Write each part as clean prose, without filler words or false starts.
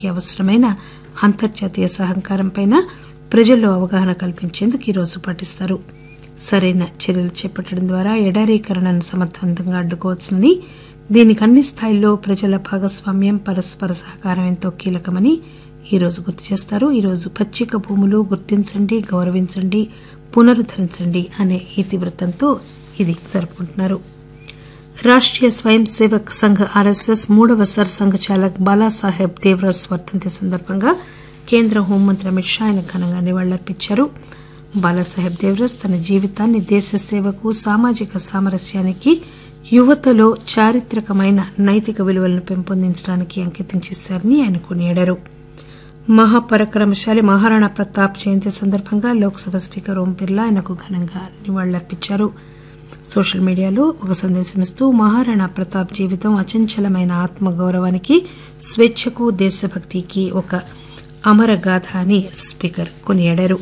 అవసరమైన అంతర్జాతీయ సహకారంపై ప్రజల్లో అవగాహన కల్పించేందుకు ఈ రోజు పాటిస్తారు. సరైన చర్యలు చేపట్టడం ద్వారా ఎడారీకరణను సమర్థవంతంగా అడ్డుకోవచ్చునని, దీనికి అన్ని స్థాయిల్లో ప్రజల భాగస్వామ్యం, పరస్పర సహకారం ఎంతో కీలకమని ఈ రోజు గుర్తు చేస్తారు. ఈ రోజు పచ్చిక భూములు గుర్తించండి, గౌరవించండి, పునరుద్దరించండి అనే ఇతివృత్తంతో ఇది జరుపుకుంటున్నారు. రాష్టీయ స్వయం సేవక్ సంఘ్ ఆర్ఎస్ఎస్ 3వ సర్సంఘ్ చాలక్ బాలాసాహెబ్ దేవ్రాజ్ వర్ధంతి సందర్భంగా కేంద్ర హోంమంత్రి అమిత్ షా ఆయన ఘనంగా నివాళులర్పించారు. బాలాసాహెబ్ దేవ్రాజ్ తన జీవితాన్ని దేశ సేవకు, సామాజిక సామరస్యానికి, యువతలో చారిత్రకమైన నైతిక విలువలను పెంపొందించడానికి అంకితం చేశారని ఆయన కొనియాడారు. మహాపరాక్రమశాలి మహారాణా ప్రతాప్ జయంతి సందర్భంగా లోక్సభ స్పీకర్ ఓం బిర్లా ఆయనకు ఘనంగా నివాళులర్పించారు. సోషల్ మీడియాలో ఒక సందేశం ఇస్తూ మహారాణా ప్రతాప్ జీవితం అచంచలమైన ఆత్మగౌరవానికి, స్వేచ్ఛకు, దేశభక్తికి ఒక అమరగాథ అని స్పీకర్ కొనియాడారు.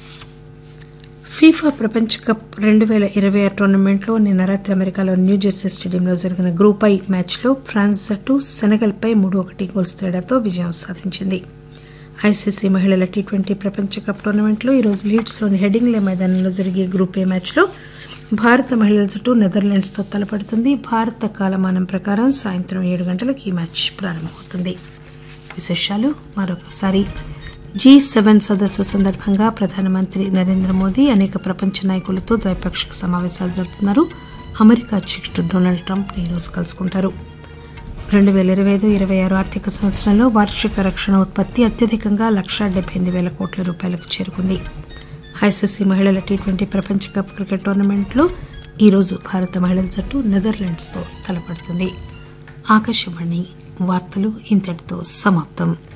ఫీఫా ప్రపంచ కప్ 2026 టోర్నమెంట్లో నిన్న రాత్రి అమెరికాలో న్యూజెర్సీ స్టేడియంలో జరిగిన గ్రూప్ ఐ మ్యాచ్లో ఫ్రాన్స్ జట్టు సెనెగల్పై 3-1 గోల్స్ తేడాతో విజయం సాధించింది. ఐసీసీ మహిళల టీ20 ప్రపంచ కప్ టోర్నమెంట్లో ఈరోజు లీడ్స్లోని హెడింగ్లే మైదానంలో జరిగే గ్రూప్ ఏ మ్యాచ్లో భారత మహిళల జట్టు నెదర్లాండ్స్తో తలపడుతుంది. భారత కాలమానం ప్రకారం సాయంత్రం 7 గంటలకు ఈ మ్యాచ్ ప్రారంభమవుతుంది. విశేషాలు మరొకసారి. G7 సదస్సు సందర్భంగా ప్రధానమంత్రి నరేంద్ర మోదీ అనేక ప్రపంచ నాయకులతో ద్వైపాక్షిక సమావేశాలు జరుపుతున్నారు. అమెరికా అధ్యకుడు డొనాల్డ్ ట్రంప్ ఈ రోజు కలుసుకుంటారు. 2025-26 ఆర్థిక సంవత్సరంలో వార్షిక రక్షణ ఉత్పత్తి అత్యధికంగా 1,78,000 కోట్ల రూపాయలకు చేరుకుంది. ఐసీసీ మహిళల టీ20 ప్రపంచ కప్ క్రికెట్ టోర్నమెంట్లో ఈరోజు భారత మహిళల జట్టు నెదర్లాండ్స్తో తలపడుతుంది. ఆకాశవాణి వార్తలు ఇంతటితో సమాప్తం.